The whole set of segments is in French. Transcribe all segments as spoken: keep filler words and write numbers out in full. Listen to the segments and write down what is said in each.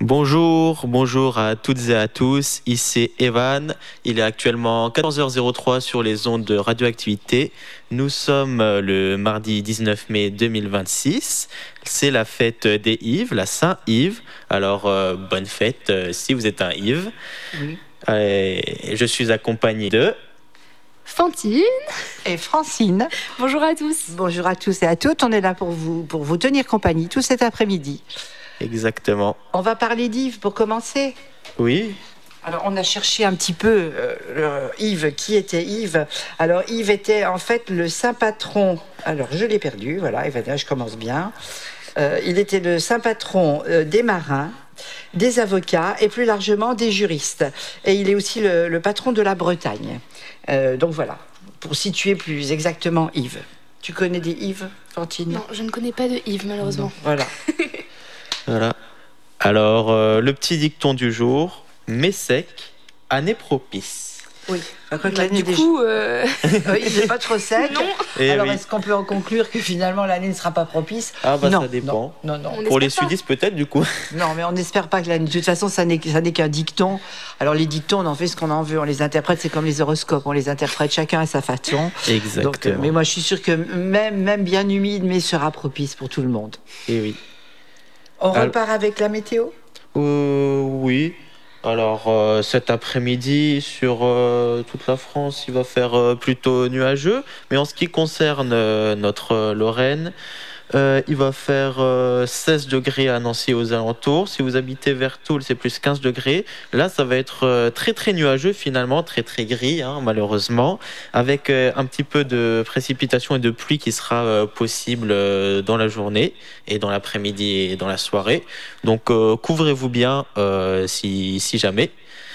Bonjour, bonjour à toutes et à tous, ici Evan, il est actuellement quatorze heures zéro trois sur les ondes de Radioactivité. Nous sommes le mardi dix-neuf mai deux mille vingt-six, c'est la fête des Yves, la Saint-Yves, alors euh, bonne fête euh, si vous êtes un Yves. Oui. Euh, je suis accompagné de... Fantine et Francine. Bonjour à tous. Bonjour à tous et à toutes, on est là pour vous, pour vous tenir compagnie tout cet après-midi. Exactement. On va parler d'Yves pour commencer. Oui. Alors, on a cherché un petit peu euh, Yves, qui était Yves. Alors, Yves était en fait le saint patron. Alors, je l'ai perdu, voilà, je commence bien. Euh, il était le saint patron euh, des marins, des avocats et plus largement des juristes. Et il est aussi le, le patron de la Bretagne. Euh, donc voilà, pour situer plus exactement Yves. Tu connais des Yves, Fantine ? Non, je ne connais pas de Yves, malheureusement. Non, voilà. Voilà. Alors, euh, le petit dicton du jour, mai sec, année propice. Oui. Enfin, bah, du coup, euh... oui, il n'est pas trop sec. Non. Et alors, oui. Est-ce qu'on peut en conclure que finalement l'année ne sera pas propice ? Ah bah non, ça dépend. Non, non, non. Pour les sudistes peut-être du coup. Non, mais on n'espère pas que l'année. De toute façon, ça n'est, ça n'est qu'un dicton. Alors les dictons, on en fait ce qu'on en veut. On les interprète, c'est comme les horoscopes. On les interprète chacun à sa façon. Exactement. Donc, euh, mais moi, je suis sûre que même, même bien humide, mais sera propice pour tout le monde. Et oui. On Alors... repart avec la météo ? euh, Oui. Alors euh, cet après-midi sur euh, toute la France, il va faire euh, plutôt nuageux. Mais en ce qui concerne euh, notre euh, Lorraine, euh, il va faire euh, seize degrés à Nancy et aux alentours. Si vous habitez vers Toul, c'est plus quinze degrés. Là, ça va être euh, très très nuageux finalement, très très gris hein, malheureusement, avec euh, un petit peu de précipitation et de pluie qui sera euh, possible euh, dans la journée et dans l'après-midi et dans la soirée. Donc euh, couvrez-vous bien euh, si, si jamais.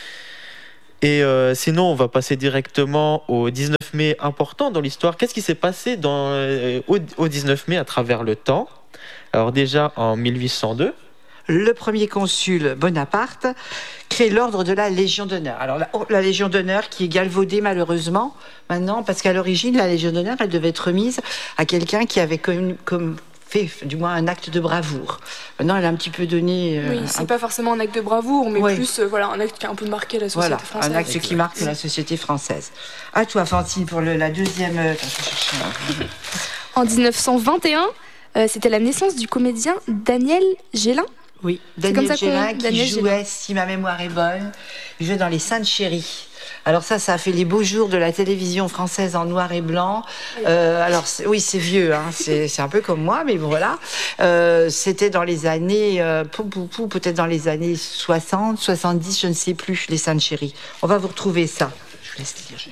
Et euh, sinon, on va passer directement au dix-neuf mai important dans l'histoire. Qu'est-ce qui s'est passé dans, euh, au, au dix-neuf mai à travers le temps ? Alors déjà, en mille huit cent deux... le premier consul Bonaparte crée l'ordre de la Légion d'honneur. Alors la, la Légion d'honneur qui est galvaudée malheureusement maintenant, parce qu'à l'origine, la Légion d'honneur, elle devait être remise à quelqu'un qui avait comme... comme fait du moins un acte de bravoure. Maintenant, elle a un petit peu donné... Euh, oui, c'est un... pas forcément un acte de bravoure, mais oui. plus euh, voilà, un acte qui a un peu marqué la société voilà, française. Un acte exact. Qui marque la société française. À toi, Fantine, pour le, la deuxième... Attends, je vais en dix-neuf cent vingt et un, euh, c'était la naissance du comédien Daniel Gélin. Oui, Daniel Gélin qui Daniel jouait, Gélin. si ma mémoire est bonne, il jouait dans Les Saintes Chéries. Alors ça, ça a fait les beaux jours de la télévision française en noir et blanc. Euh, alors c'est, oui, c'est vieux, hein, c'est, c'est un peu comme moi, mais bon, voilà. Euh, c'était dans les années, euh, pou, pou, pou, peut-être dans les années soixante, soixante-dix, je ne sais plus, Les Saintes Chéries. On va vous retrouver ça. Je vous laisse lire.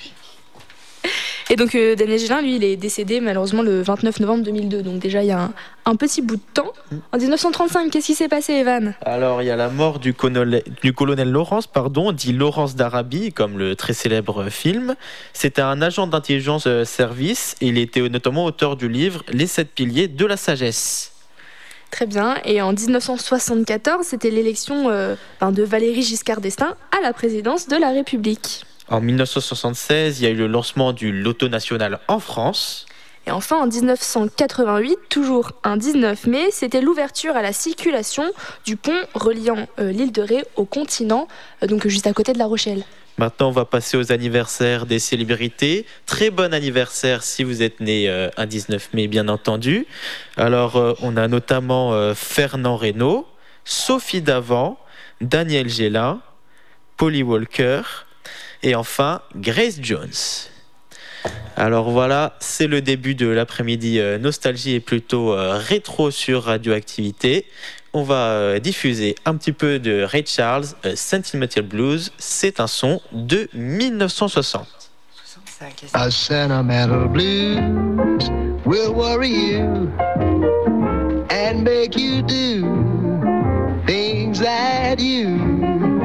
Et donc euh, Daniel Gélin, lui, il est décédé malheureusement le vingt-neuf novembre deux mille deux. Donc déjà, il y a un, un petit bout de temps. En dix-neuf cent trente-cinq, qu'est-ce qui s'est passé, Evan ? Alors, il y a la mort du colonel, du colonel Lawrence, pardon, dit Lawrence d'Arabie, comme le très célèbre film. C'était un agent d'intelligence euh, service et il était notamment auteur du livre « Les sept piliers de la sagesse ». Très bien. Et en dix-neuf cent soixante-quatorze, c'était l'élection euh, de Valéry Giscard d'Estaing à la présidence de la République. En dix-neuf cent soixante-seize, il y a eu le lancement du loto national en France. Et enfin, en dix-neuf cent quatre-vingt-huit, toujours un dix-neuf mai, c'était l'ouverture à la circulation du pont reliant euh, l'île de Ré au continent, euh, donc juste à côté de La Rochelle. Maintenant, on va passer aux anniversaires des célébrités. Très bon anniversaire si vous êtes né euh, un dix-neuf mai, bien entendu. Alors, euh, on a notamment euh, Fernand Reynaud, Sophie Davant, Daniel Gélin, Polly Walker... et enfin, Grace Jones. Alors voilà, c'est le début de l'après-midi euh, nostalgie et plutôt euh, rétro sur Radioactivité. On va euh, diffuser un petit peu de Ray Charles, euh, Sentimental Blues. C'est un son de dix-neuf cent soixante. A sentimental blues will worry you and make you do things that you